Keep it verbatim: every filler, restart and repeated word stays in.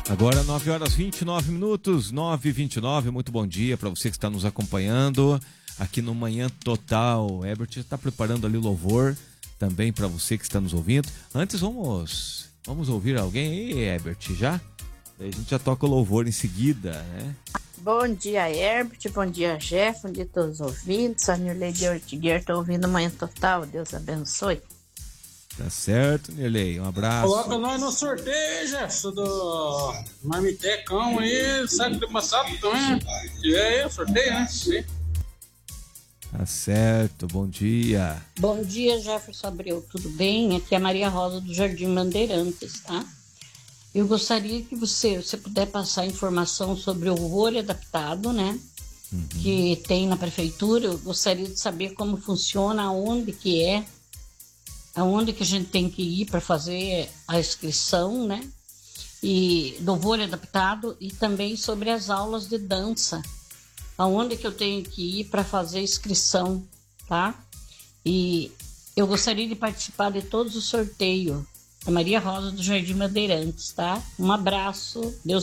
Agora nove horas e vinte e nove minutos, nove e vinte e nove, muito bom dia para você que está nos acompanhando aqui no Manhã Total. Herbert está preparando ali louvor também para você que está nos ouvindo. Antes vamos, vamos ouvir alguém aí, Herbert, já? A gente já toca o louvor em seguida, né? Bom dia, Herbert, bom dia, Jeff, bom dia a todos os ouvintes. A Nirlei Ortigueira está ouvindo Manhã Total, Deus abençoe. Tá certo, Nirlei, um abraço. Coloca nós no sorteio, Jeff, do Marmitecão aí, sabe do passado também. E aí, sorteio, né? Sim. Tá certo, bom dia. Bom dia, Jefferson Abreu, tudo bem? Aqui é a Maria Rosa do Jardim Bandeirantes, tá? Eu gostaria que você, você puder passar informação sobre o horror adaptado, né? Uhum. Que tem na prefeitura. Eu gostaria de saber como funciona, aonde que é, aonde que a gente tem que ir para fazer a inscrição, né? E do horror adaptado, e também sobre as aulas de dança, aonde que eu tenho que ir para fazer inscrição, tá? E eu gostaria de participar de todos os sorteios. A Maria Rosa do Jardim Bandeirantes, tá? Um abraço, Deus